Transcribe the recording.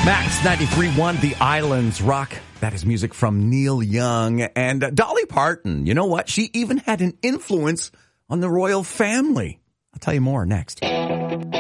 Max 93.1, The Islands Rock. That is music from Neil Young and Dolly Parton. You know what? She even had an influence on the royal family. I'll tell you more next.